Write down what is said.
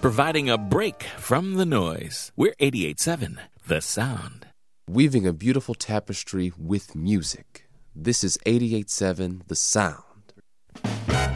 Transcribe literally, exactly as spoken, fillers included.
providing a break from the noise. We're eighty-eight point seven, The Sound. Weaving a beautiful tapestry with music. This is eighty-eight point seven The Sound.